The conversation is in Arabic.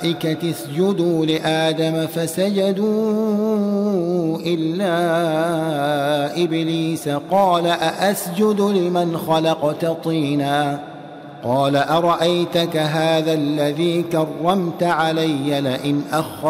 الملائكة اسجدوا لآدم فسجدوا إلا إبليس قال أأسجد لمن خلقت طينا قال أرأيتك هذا الذي كرمت علي لئن